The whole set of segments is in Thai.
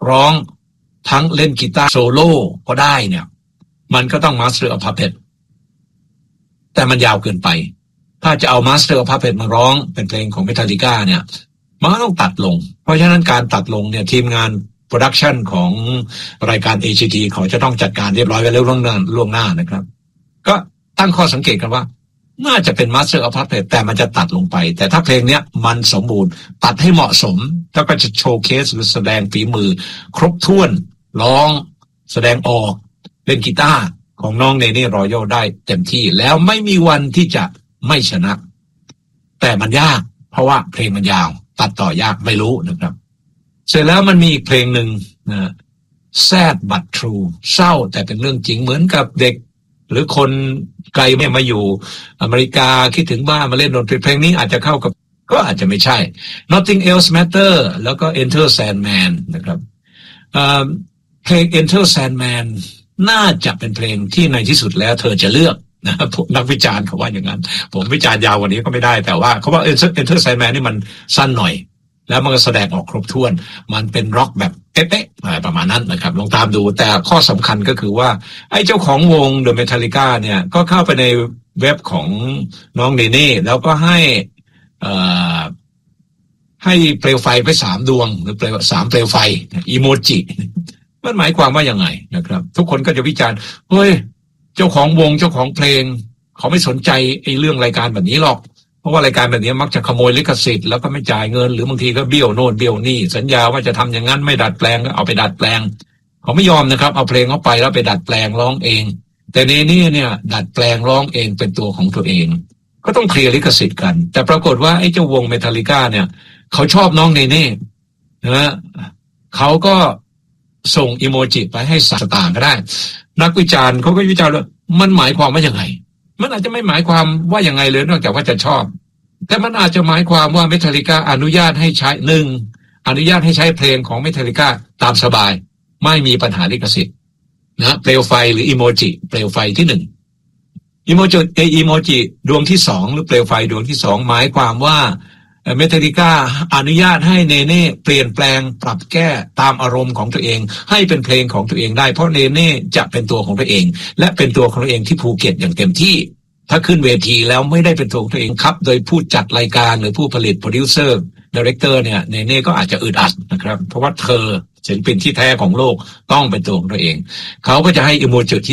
ร้องทั้งเล่นกีตาร์โซโล่ก็ได้เนี่ยมันก็ต้อง Master of Puppets แต่มันยาวเกินไปถ้าจะเอา Master of Puppets มาร้องเป็นเพลงของ Metallica เนี่ยมันก็ต้องตัดลงเพราะฉะนั้นการตัดลงเนี่ยทีมงานโปรดักชันของรายการ AGT เขาจะต้องจัดการเรียบร้อยไว้แล้วล่วงหน้านะครับก็ตั้งข้อสังเกตกันว่าน่าจะเป็น Master of Puppets แต่มันจะตัดลงไปแต่ถ้าเพลงเนี้ยมันสมบูรณ์ตัดให้เหมาะสมแล้วก็จะโชว์เคสหรือแสดงฝีมือครบถ้วนร้องแสดงออกเล่นกีตาร์ของน้องเนเน่รอยัลได้เต็มที่แล้วไม่มีวันที่จะไม่ชนะแต่มันยากเพราะว่าเพลงมันยาวตัดต่อยากไม่รู้นะครับเสร็จแล้วมันมีอีกเพลงหนึ่งนะ Sad but True เศร้าแต่เป็นเรื่องจริงเหมือนกับเด็กหรือคนไกลไม่มาอยู่อเมริกาคิดถึงบ้านมาเล่นดนตรีเพลงนี้อาจจะเข้ากับก็อาจจะไม่ใช่ Nothing Else Matter แล้วก็ Enter Sandman นะครับเพลง Enter Sandman น่าจะเป็นเพลงที่ในที่สุดแล้วเธอจะเลือกนะนักวิจารณ์เขาว่าอย่างนั้นผมวิจารณ์ยาวกว่านี้ก็ไม่ได้แต่ว่าเขาว่า Enter Sandman นี่มันสั้นหน่อยแล้วมันก็แสดงออกครบถ้วนมันเป็นร็อกแบบเป๊ะๆประมาณนั้นนะครับลองตามดูแต่ข้อสำคัญก็คือว่าไอ้เจ้าของวง The Metallica เนี่ยก็เข้าไปในเว็บของน้องเนเน่แล้วก็ให้เปลวไฟไป3 ดวงหรือเปลวไฟอีโมจิมันหมายความว่ายังไงนะครับทุกคนก็จะวิจารณ์เฮ้ยเจ้าของวงเจ้าของเพลงเขาไม่สนใจไอ้เรื่องรายการแบบนี้หรอกเพราะว่ารายการแบบนี้มักจะขโมยลิขสิทธิ์แล้วก็ไม่จ่ายเงินหรือบางทีก็เบี้ยวโน่นเบี้ยวนี่สัญญาว่าจะทำอย่างนั้นไม่ดัดแปลงก็เอาไปดัดแปลงเขาไม่ยอมนะครับเอาเพลงเขาไปแล้วไปดัดแปลงร้องเองแต่ในนี้เนี่ยดัดแปลงร้องเองเป็นตัวของตัวเองก็ต้องเคลียร์ลิขสิทธิ์กันแต่ปรากฏว่าไอ้เจ้าวงเมทัลลิก้าเนี่ยเขาชอบน้องเนเน่นะเขาก็ส่งอีโมจิไปให้สตางค์ก็ได้นักวิจารณ์เขาก็วิจารณ์ว่ามันหมายความว่ายังไงมันอาจจะไม่หมายความว่ายังไงเลยนอกจากว่าจะชอบแต่มันอาจจะหมายความว่าเมทัลลิก้าอนุญาตให้ใช้อนุญาตให้ใช้เพลงของเมทัลลิก้าตามสบายไม่มีปัญหาลิขสิทธิ์นะเปลวไฟหรืออีโมจิเปลวไฟที่1อีโมจิดวงที่2หรือเปลวไฟดวงที่2หมายความว่าเมทัลลิก้าอนุญาตให้เนเน่เปลี่ยนแปลงปรับแก้ตามอารมณ์ของตัวเองให้เป็นเพลงของตัวเองได้เพราะเนเน่จะเป็นตัวของตัวเองและเป็นตัวของตัวเองที่ภูเก็ตอย่างเต็มที่ถ้าขึ้นเวทีแล้วไม่ได้เป็นตัวของตัวเองครับโดยผู้จัดรายการหรือผู้ผลิตโปรดิวเซอร์ดีเรคเตอร์เนี่ยเนเน่ก็อาจจะอึดอัดนะครับเพราะว่าเธอศิลปินที่แท้ของโลกต้องเป็นตัวของตัวเองเขาก็จะให้อีโมจิที่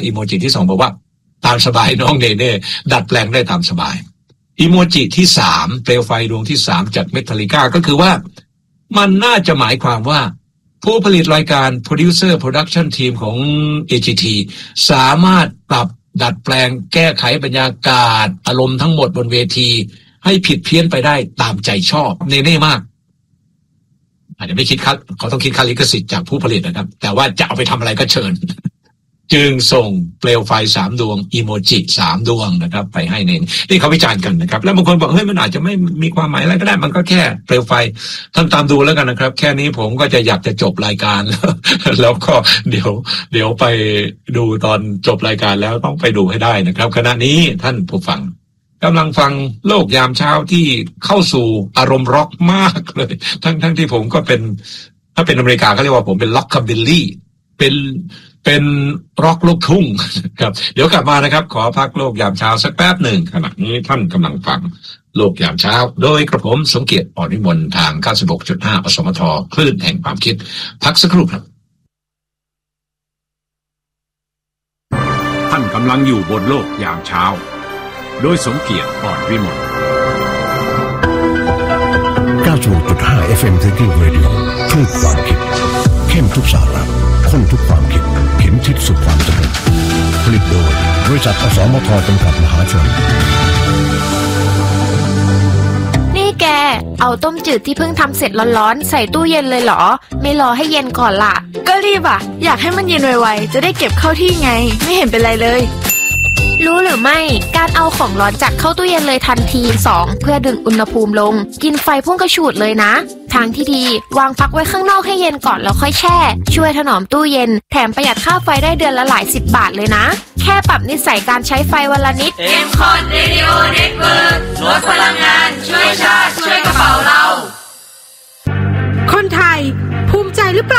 2บอกว่าตามสบายน้องเนเน่ดัดแปลงได้ตามสบายอีโมจิที่3เปลวไฟดวงที่3จากเมทัลลิก้าก็คือว่ามันน่าจะหมายความว่าผู้ผลิตรายการโปรดิวเซอร์โปรดักชันทีมของ AGT สามารถปรับดัดแปลงแก้ไขบรรยากาศอารมณ์ทั้งหมดบนเวทีให้ผิดเพี้ยนไปได้ตามใจชอบเนเน่มากอาจจะไม่คิดค่าเขาต้องคิดค่าลิขสิทธิ์จากผู้ผลิตนะครับแต่ว่าจะเอาไปทำอะไรก็เชิญจึงส่งเปลวไฟ3 ดวงอีโมจิ3 ดวงนะครับไปให้เนนี่เขาวิจารณ์กันนะครับแล้วบางคนบอกเฮ้ยมันอาจจะไม่มีความหมายอะไรก็ได้มันก็แค่เปลวไฟท่านตามดูแล้วกันนะครับแค่นี้ผมก็จะอยากจะจบรายการแล้วก็เดี๋ยวไปดูตอนจบรายการแล้วต้องไปดูให้ได้นะครับขณะนี้ท่านผู้ฟังกำลังฟังโลกยามเช้าที่เข้าสู่อารมณ์ร็อกมากเลยทั้งที่ผมก็เป็นถ้าเป็นอเมริกาเขาเรียกว่าผมเป็นล็อกคัมบิลลี่เป็นร็อกลูกทุ่งครับเดี๋ยวกลับมานะครับขอพักโลกยามเช้าสักแป๊บหนึ่งขณะนี้ท่านกำลังฟังโลกยามเช้าโดยกระผมสมเกียรติอ่อนวิมลทาง 96.5 อสมทคลื่นแห่งความคิดพักสักครู่ครับท่านกำลังอยู่บนโลกยามเช้าโดยสมเกียรติอ่อนวิมล 96.5 FM Thinking Radio คลื่นความคิดเข้มทุกสาระข้นทุกความคิดเข็มทิศสู่ความเจริญผลิตโดยบริษัทอสมทจำกัดมหาชนนี่แกเอาต้มจืดที่เพิ่งทำเสร็จร้อนๆใส่ตู้เย็นเลยเหรอไม่รอให้เย็นก่อนล่ะก็รีบอะอยากให้มันเย็นไวๆจะได้เก็บเข้าที่ไงไม่เห็นเป็นไรเลยรู้หรือไม่การเอาของร้อนจากเข้าตู้เย็นเลยทันที2เพื่อดึงอุณหภูมิลงกินไฟพุ่งกระฉูดเลยนะทางที่ดีวางพักไว้ข้างนอกให้เย็นก่อนแล้วค่อยแช่ช่วยถนอมตู้เย็นแถมประหยัดค่าไฟได้เดือนละหลาย10 บาทเลยนะแค่ปรับนิสัยการใช้ไฟวันละนิด M-Con Radio Network ลดพลังงานช่วยชาติช่วยกระเป๋าเราคนไทยภูมิใจหรือเปล่า